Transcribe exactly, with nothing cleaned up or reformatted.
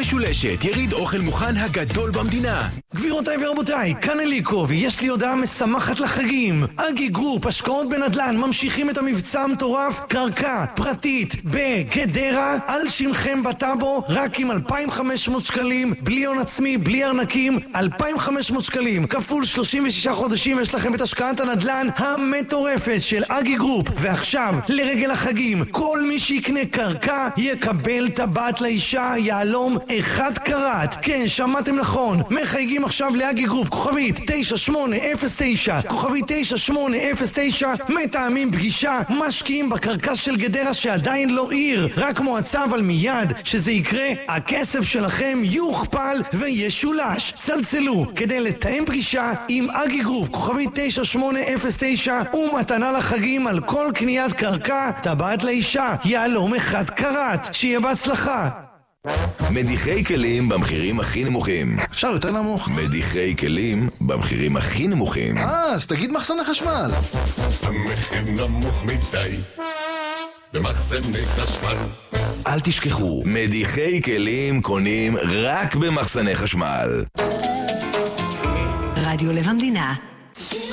משולשת, יריד אוכל מוכן הגדול במדינה. גבירותיי ורבותיי, כאן אליקו, ויש לי הודעה משמחת לחגים. אגי גרופ, השקעות בנדל"ן, ממשיכים את המבצע המטורף, קרקע פרטית בגדרה, על שמכם בטאבו, רק עם אלפיים וחמש מאות שקלים, בלי הון עצמי, בלי ארנקים, אלפיים וחמש מאות שקלים, כפול שלושים ושישה חודשים, יש לכם את השקעת הנדל"ן המטורפת של אגי גרופ. ועכשיו, לרגל החגים, כל מי שיקנה קרקע יקבל טבעת לאישה יעלום אחד קראט. כן, שמעתם נכון, מחייגים עכשיו לאגי גרופ, כוכבית תשע שמונה אפס תשע, כוכבית תשע שמונה אפס תשע, מתאמים פגישה, משקיעים בקרקע של גדרה שעדיין לא עיר, רק מועצה, אבל מיד שזה יקרה, הכסף שלכם יוכפל וישולש. צלצלו כדי לתאם פגישה עם אגי גרופ, כוכבית תשע שמונה אפס תשע, ומתנה לחגים על כל קניית קרקע, טבעת לאישה יעלום אחד קראט. שיהיה בהצלחה. מדיחי כלים במחירים הכי נמוכים. אפשר יותר נמוך? מדיחי כלים במחירים הכי נמוכים. אה, אז תגיד מחסני חשמל. המחיר נמוך מדי במחסני חשמל. אל תשכחו, מדיחי כלים קונים רק במחסני חשמל. רדיו לב המדינה